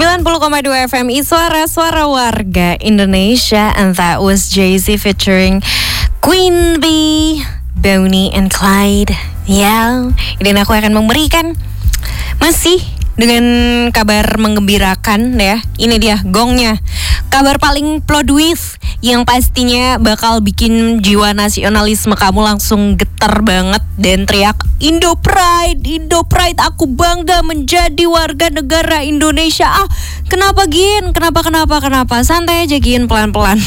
90,2 FM Suara Warga Indonesia. And that was Jay-Z featuring Queen Bee, Bonnie and Clyde. Ya, dan aku akan memberikan masih dengan kabar menggembirakan ya. Ini dia gongnya. Kabar paling plot twist yang pastinya bakal bikin jiwa nasionalisme kamu langsung getar banget dan teriak Indo Pride, aku bangga menjadi warga negara Indonesia. Kenapa Gin? Kenapa? Santai aja Gin, pelan-pelan.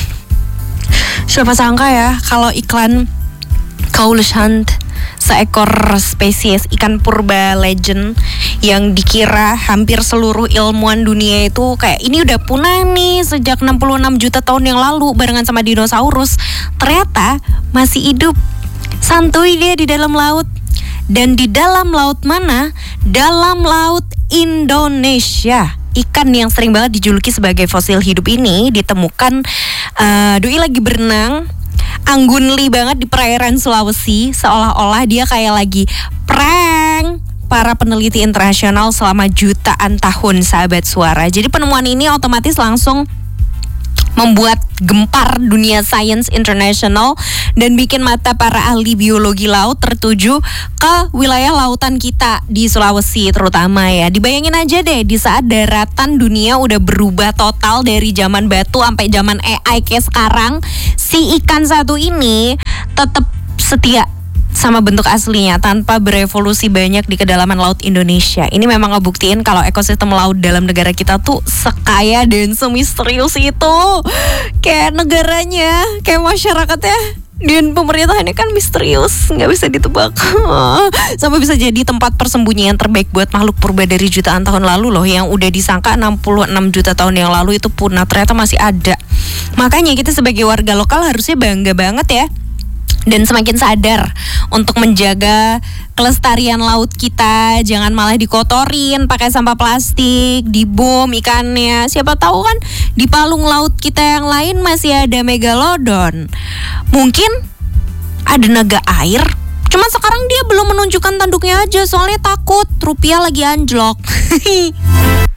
Siapa sangka ya kalau iklan Kaushant, seekor spesies ikan purba legend yang dikira hampir seluruh ilmuwan dunia itu kayak ini udah punah nih sejak 66 juta tahun yang lalu barengan sama dinosaurus, ternyata masih hidup santuy dia di dalam laut. Dan di dalam laut mana? Dalam laut Indonesia. Ikan yang sering banget dijuluki sebagai fosil hidup ini ditemukan doi lagi berenang anggunli banget di perairan Sulawesi, seolah-olah dia kayak lagi prank para peneliti internasional selama jutaan tahun, sahabat suara. Jadi penemuan ini otomatis langsung membuat gempar dunia sains internasional dan bikin mata para ahli biologi laut tertuju ke wilayah lautan kita di Sulawesi terutama ya. Dibayangin aja deh, di saat daratan dunia udah berubah total dari zaman batu sampai zaman AI kayak sekarang, si ikan satu ini tetap setia sama bentuk aslinya tanpa berevolusi banyak di kedalaman laut Indonesia. Ini memang ngebuktiin kalau ekosistem laut dalam negara kita tuh sekaya dan semisterius itu. Kayak negaranya, kayak masyarakatnya dan pemerintahannya kan misterius, nggak bisa ditebak. Sampai bisa jadi tempat persembunyian terbaik buat makhluk purba dari jutaan tahun lalu loh, yang udah disangka 66 juta tahun yang lalu itu punah, ternyata masih ada. Makanya kita sebagai warga lokal harusnya bangga banget ya, dan semakin sadar untuk menjaga kelestarian laut kita. Jangan malah dikotorin pakai sampah plastik, dibom ikannya. Siapa tahu kan di palung laut kita yang lain masih ada megalodon. Mungkin ada naga air, cuma sekarang dia belum menunjukkan tanduknya aja, soalnya takut rupiah lagi anjlok.